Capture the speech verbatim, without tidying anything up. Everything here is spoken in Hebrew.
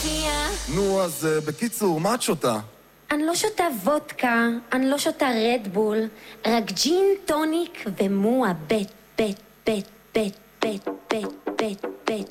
מציע. נו, אז uh, בקיצור, מה את שותה? אני לא שותה וודקה, אני לא שותה רדבול, רק ג'ין, טוניק ומועה בית, בית, בית, בית, בית, בית, בית, בית.